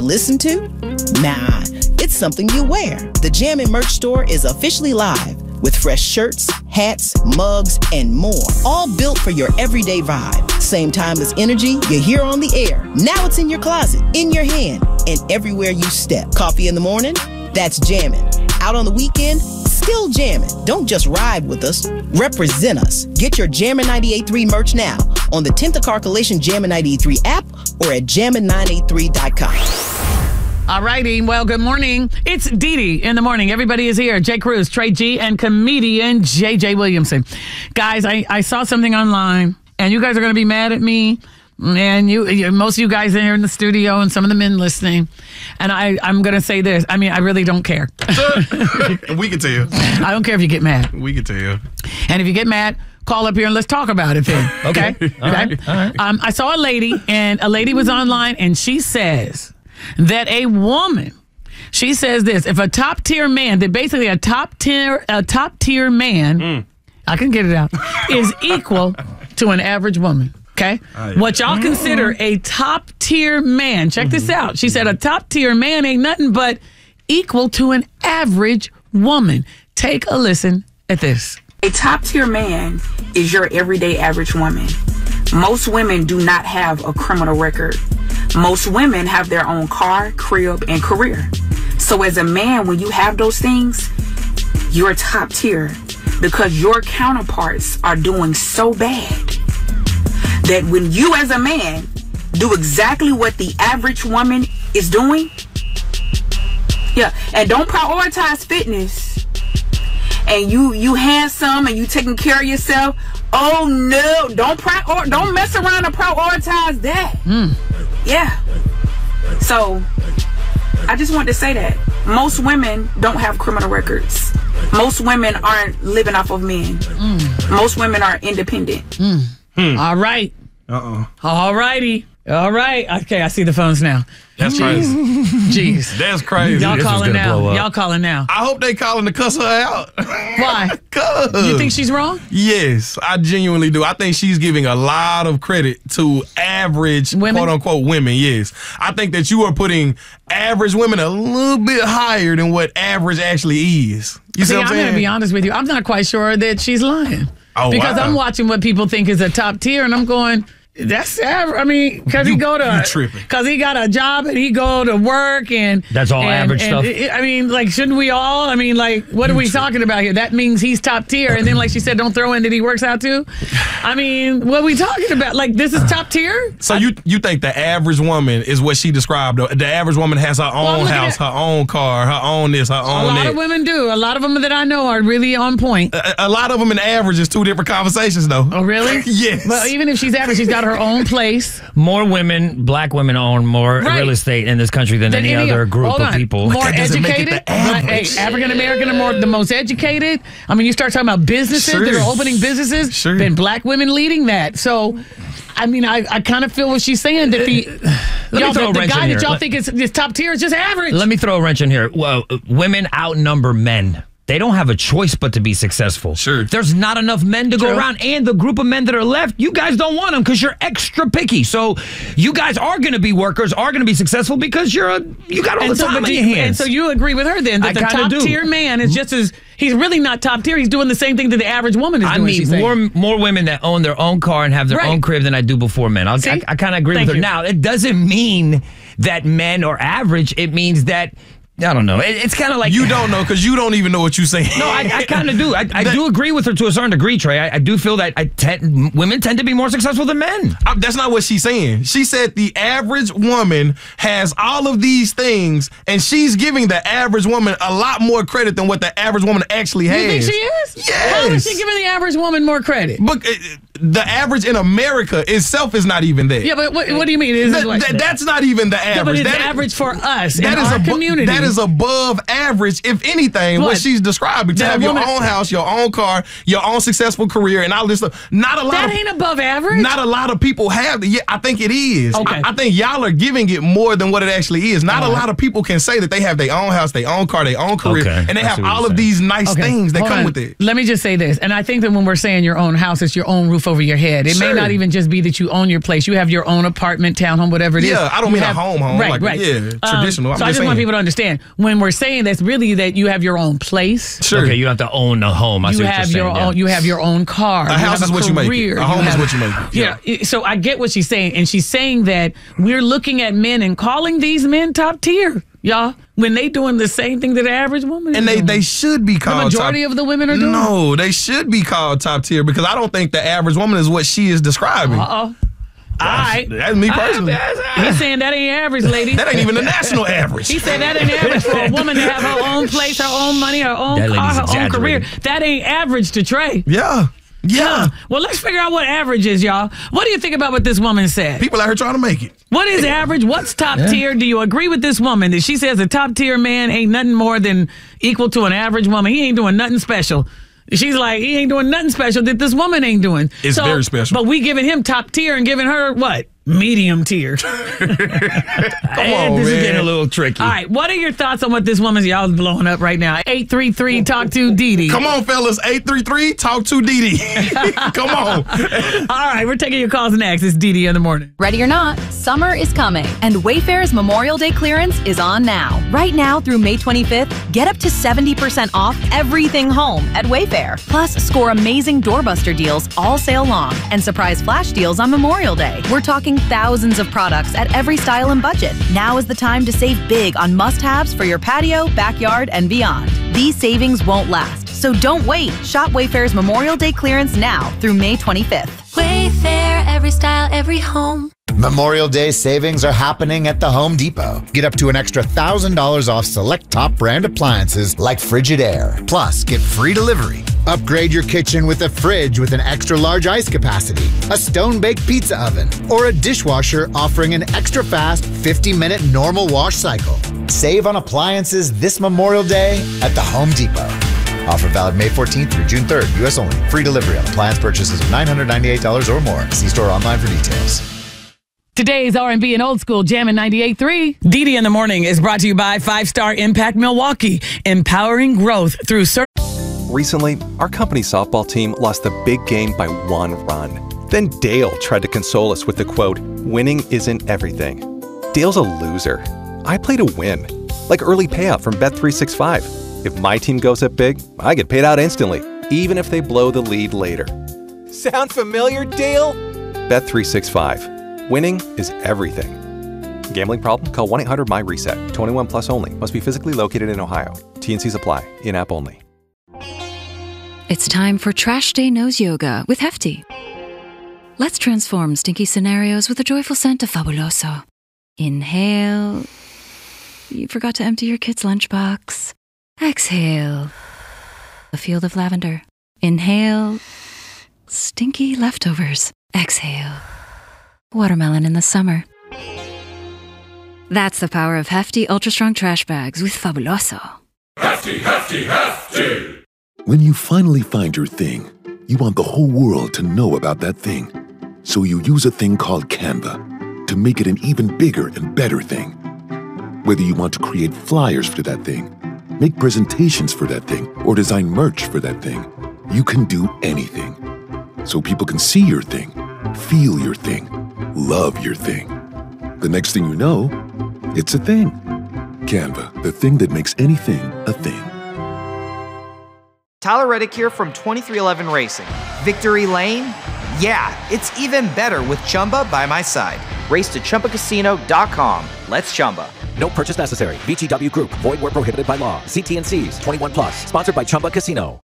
listen to? Nah, it's something you wear. The Jammin' merch store is officially live with fresh shirts, hats, mugs, and more. All built for your everyday vibe. Same timeless energy you hear on the air. Now it's in your closet, in your hand, and everywhere you step. Coffee in the morning? That's Jammin'. Out on the weekend? Still jammin'. Don't just ride with us, represent us. Get your Jammin' 98.3 merch now on the 10th of Calculation Jammin' 98.3 app or at jammin983.com. All righty. Well, good morning. It's Dee Dee in the morning. Everybody is here. Jay Cruz, Trey G, and comedian JJ Williamson. Guys, I saw something online, and you guys are going to be mad at me. And most of you guys in here in the studio and some of the men listening. And I'm going to say this. I mean, I really don't care. We can tell you. I don't care if you get mad. We can tell you. And if you get mad, call up here and let's talk about it then. Okay? All right. I saw a lady, and a lady was online, and she says that a woman, she says this, if a top-tier man, that basically a top-tier man, I can get it out, is equal to an average woman. Okay? What y'all consider a top-tier man, check this out. She said a top-tier man ain't nothing but equal to an average woman. Take a listen at this. A top-tier man is your everyday average woman. Most women do not have a criminal record. Most women have their own car, crib, and career. So as a man, when you have those things, you're top tier because your counterparts are doing so bad that when you as a man do exactly what the average woman is doing, and don't prioritize fitness, and you handsome and you taking care of yourself, oh no, don't mess around and prioritize that. So I just want to say that most women don't have criminal records. Most women aren't living off of men. Most women are independent. All right. All righty. All right. Okay, I see the phones now. That's crazy. Jeez. That's crazy. Y'all calling now. Y'all calling now. I hope they calling to cuss her out. Why? You think she's wrong? Yes, I genuinely do. I think she's giving a lot of credit to average, women? quote unquote, women. Yes. I think that you are putting average women a little bit higher than what average actually is. You see what I'm saying? I'm going to be honest with you. I'm not quite sure that she's lying. Oh, because wow. I'm watching what people think is a top tier, and I'm going, that's average. I mean, because he got a job and he go to work and that's all average stuff. I mean, like, shouldn't we all? I mean, like, what are we talking about here? That means he's top tier, and then, like she said, don't throw in that he works out too. I mean, what are we talking about? Like, this is top tier? So you think the average woman is what she described? The average woman has her own house, her own car, her own this, her own that. A lot of women do. A lot of them that I know are really on point. A lot of them in average is two different conversations, though. Oh, really? Yes. Well, even if she's average, she's got her own place. More women, black women own more real estate in this country than any other group of people. More educated. African American are the most educated. I mean, you start talking about businesses that are opening businesses, then black women leading that. So, I mean, I kind of feel what she's saying, that the guy that y'all think is top tier is just average. Let me throw a wrench in here. Well, women outnumber men. They don't have a choice but to be successful. Sure. There's not enough men to go around, and the group of men that are left, you guys don't want them because you're extra picky. So you guys are going to be workers, are going to be successful because you got all the time in your hands. And so you agree with her then that the top tier man is just as, he's really not top tier. He's doing the same thing that the average woman is doing. I meet more women that own their own car and have their own crib than I do before men. I kind of agree with her. Now, it doesn't mean that men are average. It means that, I don't know. It's kind of like... You don't know because you don't even know what you're saying. No, I kind of do. I do agree with her to a certain degree, Trey. I do feel that women tend to be more successful than men. That's not what she's saying. She said the average woman has all of these things, and she's giving the average woman a lot more credit than what the average woman actually has. You think she is? Yes. How is she giving the average woman more credit? But the average in America itself is not even there. Yeah, but what do you mean? That's not even the average. Yeah, but it's average for us in our community. That is above average, if anything, what she's describing. To have your own house, your own car, your own successful career, and all this stuff. That ain't above average? Not a lot of people have that. Yeah, I think it is. Okay. I think y'all are giving it more than what it actually is. Not a lot of people can say that they have their own house, their own car, their own career, and they have all of these nice things that come with it. Let me just say this, and I think that when we're saying your own house, it's your own roof over your head. It may not even just be that you own your place. You have your own apartment, townhome, whatever it is. Yeah, I don't mean a home. Right. Yeah, traditional. So I just want people to understand, when we're saying that's really that you have your own place. Sure. Okay, you don't have to own a home. You have your own. You have your own car. A house is what you make. A home is what you make. Yeah. So I get what she's saying, and she's saying that we're looking at men and calling these men top tier, y'all, when they doing the same thing that the average woman is and doing. they should be called. The majority of the women are doing. No, they should be called top tier because I don't think the average woman is what she is describing. All right. That's me personally. He's saying that ain't average, lady. That ain't even the national average. He said that ain't average for a woman to have her own place, her own money, her own car, her own career. That ain't average to Trey. Yeah. Well, let's figure out what average is, y'all. What do you think about what this woman said? People out here trying to make it. What is average? What's top tier? Do you agree with this woman that she says a top tier man ain't nothing more than equal to an average woman? He ain't doing nothing special. She's like, he ain't doing nothing special that this woman ain't doing. It's very special. But we giving him top tier and giving her what? Medium tier. Come on, This is getting a little tricky. All right, what are your thoughts on what this woman's, y'all is blowing up right now? 833 Talk to Didi. Come on, fellas. 833 Talk to Didi. Come on. All right, we're taking your calls next. It's Didi in the morning. Ready or not, summer is coming, and Wayfair's Memorial Day clearance is on now. Right now through May 25th, get up to 70% off everything home at Wayfair. Plus, score amazing doorbuster deals all sale long and surprise flash deals on Memorial Day. We're talking thousands of products at every style and budget. Now is the time to save big on must-haves for your patio, backyard, and beyond. These savings won't last, so don't wait. Shop Wayfair's Memorial Day clearance now through May 25th. Wayfair, every style, every home. Memorial Day savings are happening at the Home Depot. Get up to an extra $1,000 off select top brand appliances like Frigidaire. Plus, get free delivery. Upgrade your kitchen with a fridge with an extra large ice capacity, a stone-baked pizza oven, or a dishwasher offering an extra fast 50-minute normal wash cycle. Save on appliances this Memorial Day at the Home Depot. Offer valid May 14th through June 3rd. U.S. only. Free delivery on appliance purchases of $998 or more. See store online for details. Today's R&B and old school Jammin' 98.3. Didi in the morning is brought to you by 5-Star Impact Milwaukee, empowering growth through Recently, our company softball team lost the big game by 1 run. Then Dale tried to console us with the quote, "Winning isn't everything." Dale's a loser. I play to win, like early payout from Bet365. If my team goes up big, I get paid out instantly, even if they blow the lead later. Sound familiar, Dale? Bet365. Winning is everything. Gambling problem? Call 1-800-MY-RESET. 21 plus only. Must be physically located in Ohio. T&Cs apply. In-app only. It's time for Trash Day Nose Yoga with Hefty. Let's transform stinky scenarios with a joyful scent of Fabuloso. Inhale. You forgot to empty your kid's lunchbox. Exhale. A field of lavender. Inhale. Stinky leftovers. Exhale. Watermelon in the summer. That's the power of Hefty Ultra Strong Trash Bags with Fabuloso. Hefty, Hefty, Hefty! When you finally find your thing, you want the whole world to know about that thing. So you use a thing called Canva to make it an even bigger and better thing. Whether you want to create flyers for that thing, make presentations for that thing, or design merch for that thing, you can do anything. So people can see your thing, feel your thing, love your thing. The next thing you know, it's a thing. Canva, the thing that makes anything a thing. Tyler Reddick here from 2311 Racing. Victory Lane? Yeah, it's even better with Chumba by my side. Race to ChumbaCasino.com. Let's Chumba. No purchase necessary. VGW Group. Void where prohibited by law. See T&Cs. 21 plus. Sponsored by Chumba Casino.